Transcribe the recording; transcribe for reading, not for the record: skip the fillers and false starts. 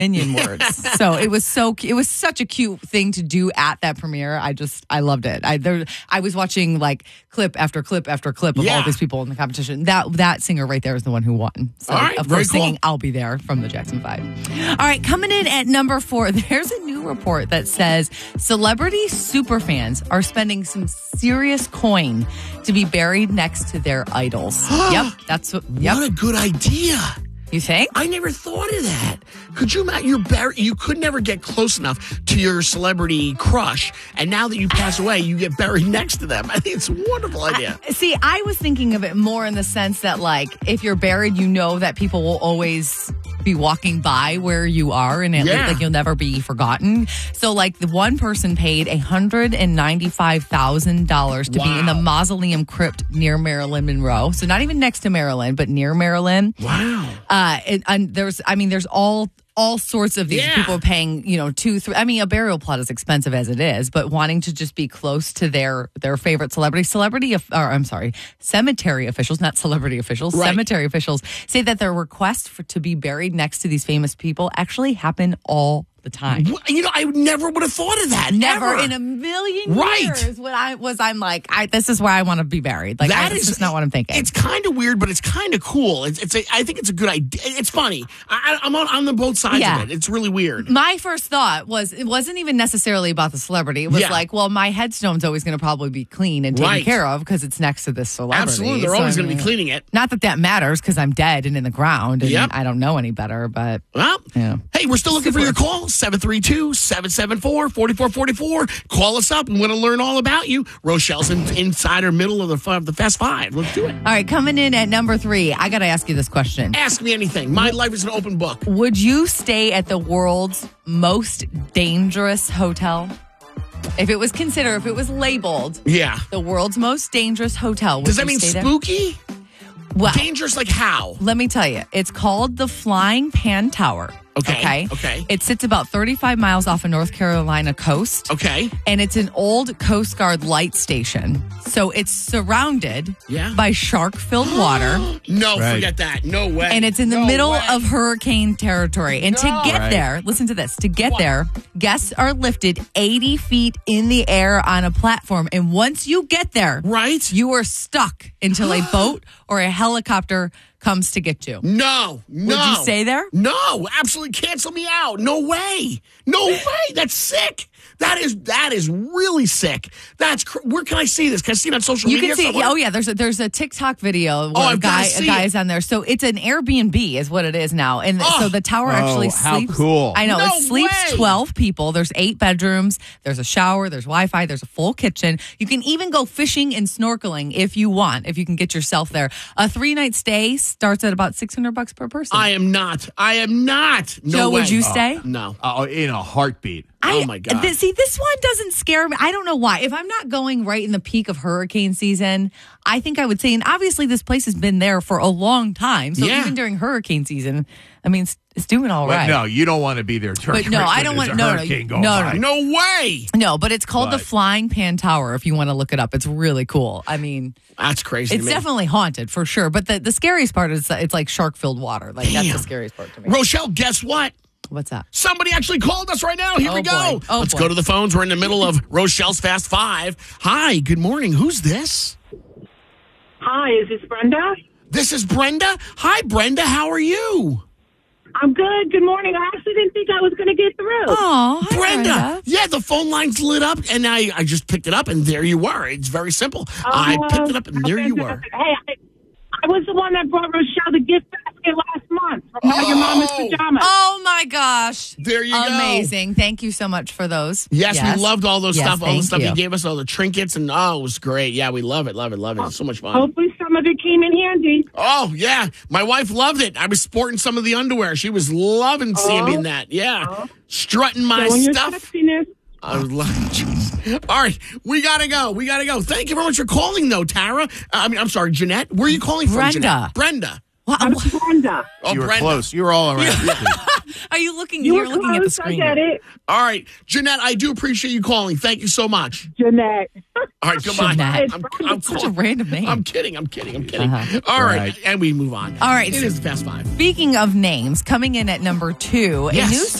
Minion words. So it was such a cute thing to do at that premiere. I loved it. I was watching like clip after clip after clip of all these people in the competition. That singer right there is the one who won. So all right, of course, cool. singing "I'll Be There" from the Jackson 5. All right, coming in at number 4, there's a new report that says celebrity superfans are spending some serious coin to be buried next to their idols. Yep, that's what. Yep. What a good idea. You think? I never thought of that. Could you imagine you could never get close enough to your celebrity crush, and now that you pass away, you get buried next to them. I think it's a wonderful idea. I was thinking of it more in the sense that, like, if you're buried, you know that people will always be walking by where you are, and like you'll never be forgotten. So, like, the one person paid $195,000 to be in the mausoleum crypt near Marilyn Monroe. So not even next to Marilyn, but near Marilyn. Wow. There's all sorts of these people paying, $2, $3. I mean, a burial plot is expensive as it is, but wanting to just be close to their favorite cemetery officials, not celebrity officials, right. Cemetery officials say that their requests to be buried next to these famous people actually happen all the time. I never would have thought of that. Never ever. in a million years. When I'm like, this is where I want to be buried. Like, that's just not what I'm thinking. It's kind of weird, but it's kind of cool. I think it's a good idea. It's funny. I'm on the both sides of it. It's really weird. My first thought was, it wasn't even necessarily about the celebrity. It was like, well, my headstone's always going to probably be clean and taken care of because it's next to this celebrity. Absolutely. They're always going to be cleaning it. Not that matters because I'm dead and in the ground and I don't know any better, but. Well, hey, we're still looking for your call. 732-774-4444. Call us up. We want to learn all about you. Rochelle's insider middle of the Fast Five. Let's do it. All right, coming in at number 3, I got to ask you this question. Ask me anything. My life is an open book. Would you stay at the world's most dangerous hotel? If it was labeled the world's most dangerous hotel, does that mean spooky? Well, dangerous like how? Let me tell you. It's called the Flying Pan Tower. Okay. It sits about 35 miles off of North Carolina coast. Okay. And it's an old Coast Guard light station. So it's surrounded by shark-filled water. No, forget that. No way. And it's in the middle of hurricane territory. And to get there, listen to this. To get there, guests are lifted 80 feet in the air on a platform. And once you get there, you are stuck until a boat or a helicopter comes to get you. No. Would you stay there? No, absolutely cancel me out. No way. That's sick. That is really sick. Where can I see this? Can I see it on social media? You can see it. Oh, yeah. There's a TikTok video where a guy is on there. So it's an Airbnb is what it is now. And so the tower actually sleeps. How cool. I know. It sleeps 12 people. There's 8 bedrooms. There's a shower. There's Wi-Fi. There's a full kitchen. You can even go fishing and snorkeling if you want, if you can get yourself there. A 3-night stay starts at about $600 per person. I am not. No Joe, way. would you stay? No. In a heartbeat. Oh, my God. This one doesn't scare me. I don't know why. If I'm not going right in the peak of hurricane season, I think I would say, and obviously this place has been there for a long time. So even during hurricane season, I mean, it's doing all right. No, you don't want to be there during But no, I don't want no way. No, but it's called the Flying Pan Tower if you want to look it up. It's really cool. I mean, that's crazy. It's definitely haunted for sure. But the scariest part is it's like shark-filled water. Like that's the scariest part to me. Rochelle, guess what? What's that? Somebody actually called us right now. Here we go. Let's go to the phones. We're in the middle of Rochelle's Fast Five. Hi, good morning. Who's this? Hi, is this Brenda? This is Brenda. Hi, Brenda. How are you? I'm good. Good morning. I actually didn't think I was going to get through. Oh, Brenda. Yeah, the phone line's lit up, and I just picked it up, and there you were. It's very simple. I picked it up, and there you were. Hey, I was the one that brought Rochelle the gift basket last month from your mama's pajamas. Oh, my gosh. There you go. Amazing. Thank you so much for those. Yes, we loved all those stuff. All the stuff you gave us, all the trinkets, and it was great. Yeah, we love it. It's so much fun. Hopefully some of it came in handy. Oh, yeah. My wife loved it. I was sporting some of the underwear. She was loving seeing me in that. Yeah. Strutting my stuff. I was like, all right, we gotta go. Thank you very much for calling, though, Tara. I'm sorry, Jeanette. Where are you calling from, Brenda. Jeanette? Brenda. I'm Brenda. Oh, You were Brenda. close. You were all around. Are you looking? You You're were looking at the close, screen. I get it. All right, Jeanette, I do appreciate you calling. Thank you so much. Jeanette. All right, goodbye. Jeanette. I'm Such a random name. I'm kidding. All right, Right. and we move on. All right. It is Fast Five. Speaking of names, coming in at number 2, Yes. a new